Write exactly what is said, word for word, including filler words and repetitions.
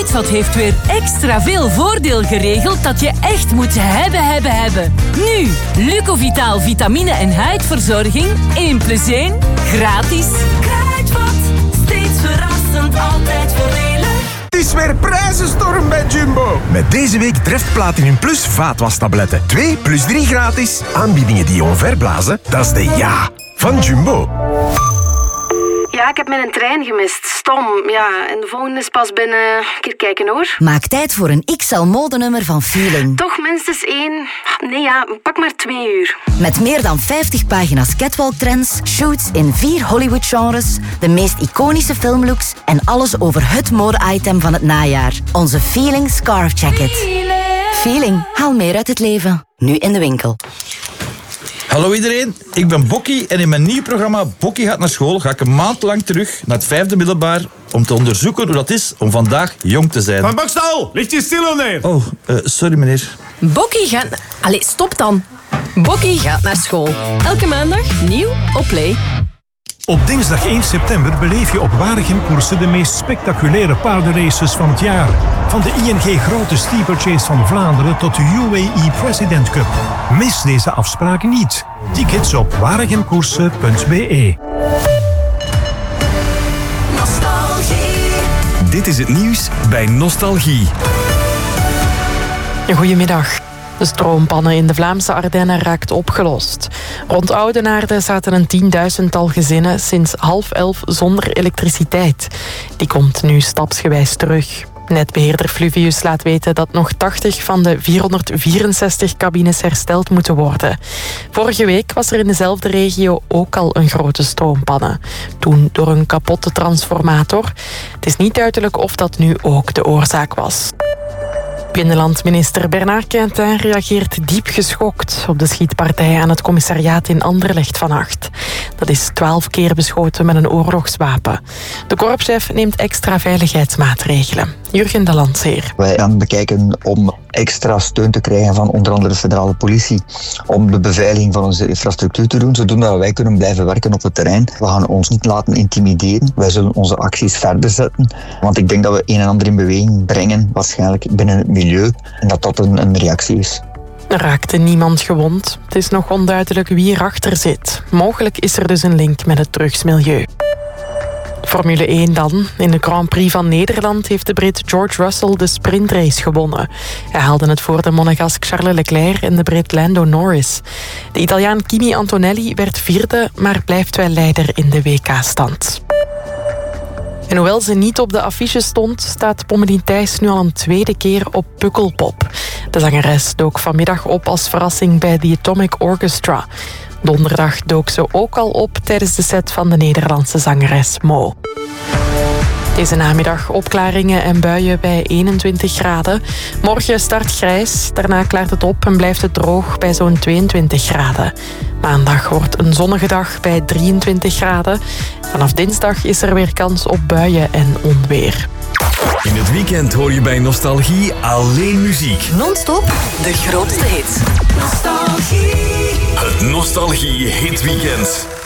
Kruidvat heeft weer extra veel voordeel geregeld dat je echt moet hebben, hebben, hebben. Nu, Lucovitaal vitamine en huidverzorging, één plus één, gratis. Kruidvat, steeds verrassend, altijd voordelig. Het is weer prijzenstorm bij Jumbo. Met deze week Treft Platinum Plus vaatwastabletten. twee plus drie gratis. Aanbiedingen die je omverblazen, dat is de ja van Jumbo. Ja, ik heb mijn trein gemist. Stom. Ja, en de volgende is pas binnen... Een keer kijken hoor. Maak tijd voor een X L-modenummer van Feeling. Toch minstens één... Nee ja, pak maar twee uur. Met meer dan vijftig pagina's catwalk-trends, shoots in vier Hollywood-genres, de meest iconische filmlooks en alles over het mode-item van het najaar. Onze Feeling Scarf Jacket. Feeling. Haal meer uit het leven. Nu in de winkel. Hallo iedereen, ik ben Bokkie en in mijn nieuw programma Bokkie gaat naar school ga ik een maand lang terug naar het vijfde middelbaar om te onderzoeken hoe dat is om vandaag jong te zijn. Van Bokstal, ligt je stil neer? Oh, uh, sorry meneer. Bokkie gaat... Allee, stop dan. Bokkie gaat naar school. Elke maandag nieuw op Play. Op dinsdag één september beleef je op Waregem Koersen de meest spectaculaire paardenraces van het jaar. Van de I N G Grote Steeplechase van Vlaanderen tot de U A E President Cup. Mis deze afspraak niet. Tickets op waregemkoersen punt b e. Nostalgie. Dit is het nieuws bij Nostalgie. Goedemiddag. De stroompannen in de Vlaamse Ardennen raakt opgelost. Rond Oudenaarde zaten een tienduizendtal gezinnen sinds half elf zonder elektriciteit. Die komt nu stapsgewijs terug. Netbeheerder Fluvius laat weten dat nog tachtig van de vierhonderdvierenzestig cabines hersteld moeten worden. Vorige week was er in dezelfde regio ook al een grote stroompanne. Toen door een kapotte transformator. Het is niet duidelijk of dat nu ook de oorzaak was. Binnenlandminister Bernard Quintin reageert diep geschokt op de schietpartij aan het commissariaat in Anderlecht vannacht. Dat is twaalf keer beschoten met een oorlogswapen. De korpschef neemt extra veiligheidsmaatregelen. Jurgen de Landseer. Wij gaan bekijken om extra steun te krijgen van onder andere de federale politie om de beveiliging van onze infrastructuur te doen, zodat wij kunnen blijven werken op het terrein. We gaan ons niet laten intimideren. Wij zullen onze acties verder zetten, want ik denk dat we een en ander in beweging brengen, waarschijnlijk binnen het milieu, en dat dat een, een reactie is. Er raakte niemand gewond. Het is nog onduidelijk wie erachter zit. Mogelijk is er dus een link met het drugsmilieu. Formule één dan. In de Grand Prix van Nederland heeft de Brit George Russell de sprintrace gewonnen. Hij haalde het voor de Monegask Charles Leclerc en de Brit Lando Norris. De Italiaan Kimi Antonelli werd vierde, maar blijft wel leider in de W K-stand. En hoewel ze niet op de affiche stond, staat Pommelien Thijs nu al een tweede keer op Pukkelpop. De zangeres dook vanmiddag op als verrassing bij The Atomic Orchestra. Donderdag dook ze ook al op tijdens de set van de Nederlandse zangeres Mo. Deze namiddag opklaringen en buien bij eenentwintig graden. Morgen start grijs, daarna klaart het op en blijft het droog bij zo'n tweeëntwintig graden. Maandag wordt een zonnige dag bij drieëntwintig graden. Vanaf dinsdag is er weer kans op buien en onweer. In het weekend hoor je bij Nostalgie alleen muziek. Non-stop de grootste hits. Nostalgie. Het Nostalgie Hitweekend.